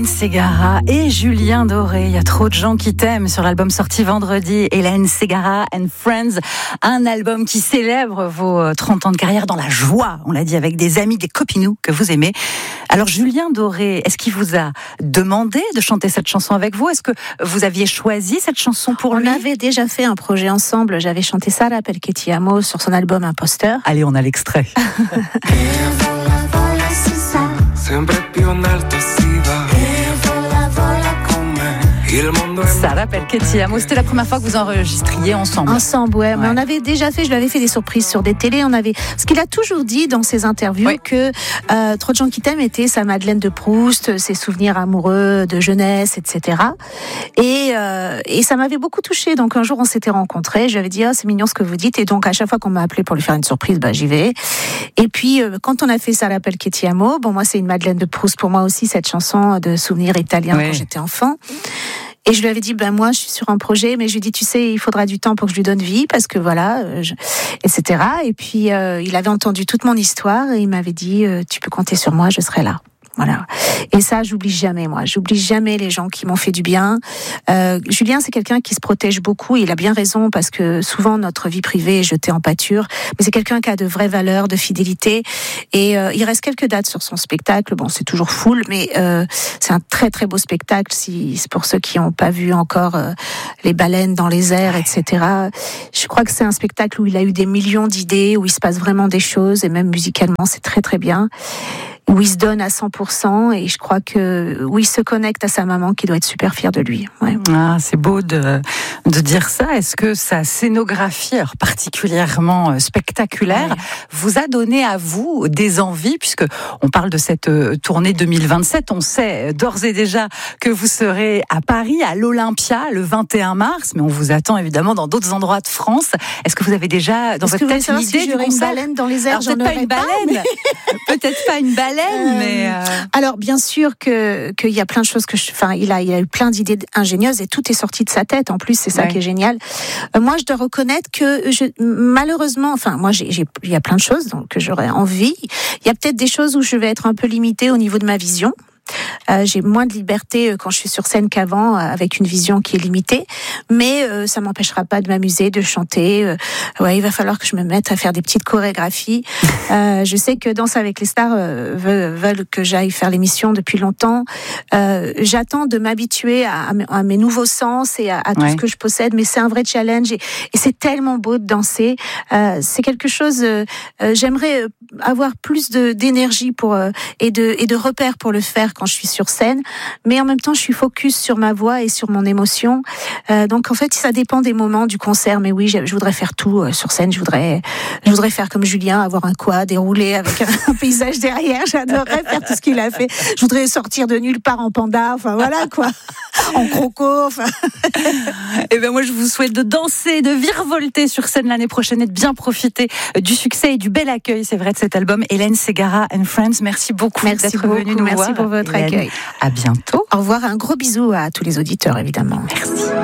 Hélène Ségara et Julien Doré. Il y a trop de gens qui t'aiment sur l'album sorti vendredi. Hélène Ségara and Friends. Un album qui célèbre vos 30 ans de carrière dans la joie. On l'a dit, avec des amis, des copinous que vous aimez. Alors Julien Doré, est-ce qu'il vous a demandé de chanter cette chanson avec vous? Est-ce que vous aviez choisi cette chanson pour lui? On avait déjà fait un projet ensemble. J'avais chanté Sarà perché ti amo sur son album Imposteur. Allez, on a l'extrait. Sarà perché ti amo. C'était la première fois que vous enregistriez ensemble. Ensemble, ouais. Mais on avait déjà fait, je lui avais fait des surprises sur des télés. Parce qu'il a toujours dit dans ses interviews que Trop de gens qui t'aiment était sa Madeleine de Proust, ses souvenirs amoureux de jeunesse, etc. Et ça m'avait beaucoup touchée. Donc un jour, on s'était rencontrés. Je lui avais dit, c'est mignon ce que vous dites. Et donc à chaque fois qu'on m'a appelé pour lui faire une surprise, j'y vais. Et puis quand on a fait Sarà perché ti amo, moi c'est une Madeleine de Proust pour moi aussi, cette chanson de souvenirs italiens quand j'étais enfant. Et je lui avais dit, moi, je suis sur un projet, mais je lui ai dit, tu sais, il faudra du temps pour que je lui donne vie, parce que voilà, etc. Et puis, il avait entendu toute mon histoire, et il m'avait dit, tu peux compter sur moi, je serai là. Voilà. Et ça, j'oublie jamais, moi. J'oublie jamais les gens qui m'ont fait du bien. Julien, c'est quelqu'un qui se protège beaucoup. Il a bien raison parce que souvent notre vie privée est jetée en pâture. Mais c'est quelqu'un qui a de vraies valeurs, de fidélité. Et il reste quelques dates sur son spectacle. Bon, c'est toujours full, mais c'est un très très beau spectacle. C'est pour ceux qui n'ont pas vu encore les baleines dans les airs, etc. Je crois que c'est un spectacle où il a eu des millions d'idées, où il se passe vraiment des choses, et même musicalement, c'est très très bien. Où il se donne à 100%, et je crois que où il se connecte à sa maman qui doit être super fière de lui. Ouais. Ah, c'est beau de dire ça. Est-ce que sa scénographie particulièrement spectaculaire vous a donné à vous des envies, puisque on parle de cette tournée 2027, on sait d'ores et déjà que vous serez à Paris, à l'Olympia, le 21 mars, mais on vous attend évidemment dans d'autres endroits de France. Est-ce que vous avez déjà dans votre tête une idée du concert? Une baleine dans les airs? Alors, peut-être pas une baleine, peut-être pas une baleine. Alors bien sûr qu'il y a plein de choses il a eu plein d'idées ingénieuses et tout est sorti de sa tête. En plus, c'est ça qui est génial. Moi, je dois reconnaître que malheureusement, il y a plein de choses donc que j'aurais envie. Il y a peut-être des choses où je vais être un peu limitée au niveau de ma vision. J'ai moins de liberté quand je suis sur scène qu'avant, avec une vision qui est limitée, mais ça m'empêchera pas de m'amuser, de chanter. Il va falloir que je me mette à faire des petites chorégraphies. Je sais que Danse avec les stars veulent que j'aille faire l'émission depuis longtemps. J'attends de m'habituer à mes nouveaux sens et à tout ce que je possède, mais c'est un vrai challenge et c'est tellement beau de danser. C'est quelque chose. J'aimerais avoir plus d'énergie et de repères pour le faire quand je suis sur scène, mais en même temps je suis focus sur ma voix et sur mon émotion, donc en fait ça dépend des moments du concert. Mais oui, je voudrais faire tout sur scène. Je voudrais faire comme Julien, avoir un quad, dérouler avec un paysage derrière. J'adorerais faire tout ce qu'il a fait. Je voudrais sortir de nulle part en panda, voilà quoi, en croco. Et moi je vous souhaite de danser, de virevolter sur scène l'année prochaine et de bien profiter du succès et du bel accueil, c'est vrai, de cet album. Hélène Ségara and Friends, merci beaucoup d'être venue nous voir. Merci pour votre accueil. À bientôt. Au revoir, un gros bisou à tous les auditeurs évidemment. Merci.